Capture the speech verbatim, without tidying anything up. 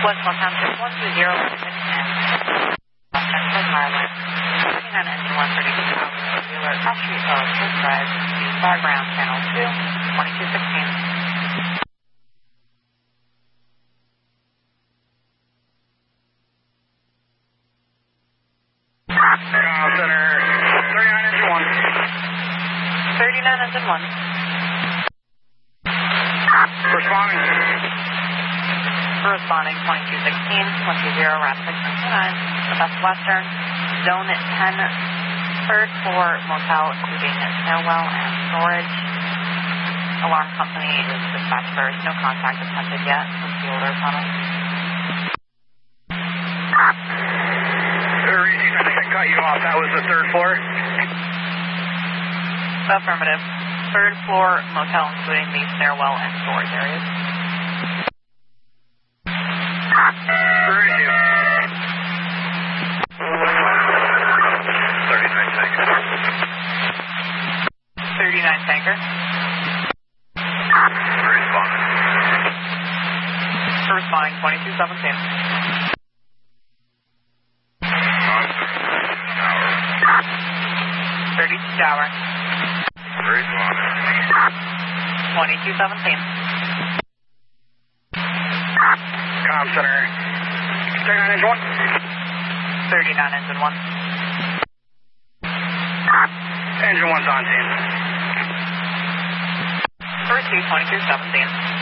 West Los Angeles one two zero six and Los Angeles Highway. Looking on engine one thirty-two thousand dealer off street of Coast Drive, Background Channel two, twenty-two sixteen. Center, thirty-nine engine one. thirty-nine engine one. Responding. Responding twenty-two sixteen, one two zero, route six nine, the Best Western, Zone ten, third floor motel, including stairwell and storage. Alarm company is dispatch first, no contact attempted yet with the older tunnel. Reese, I think I cut you off. That was the third floor? Affirmative. Third floor motel, including the stairwell and storage areas. thirty-nine tanker. thirty-nine tanker. Responding. Responding twenty-two seventeen. thirty-two tower. Responding. twenty-two seventeen. Com center. thirty-nine engine one. thirty-nine engine one. Engine one's on scene. First two twenty-two seventeen.